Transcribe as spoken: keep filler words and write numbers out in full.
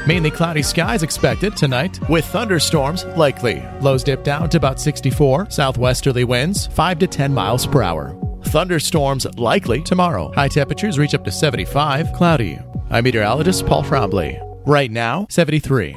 Mainly cloudy skies expected tonight, with thunderstorms likely. Lows dip down to about sixty-four. Southwesterly winds five to ten miles per hour. Thunderstorms likely tomorrow. High temperatures reach up to seventy-five. Cloudy. I'm meteorologist Paul Trombley. Right now, seventy-three.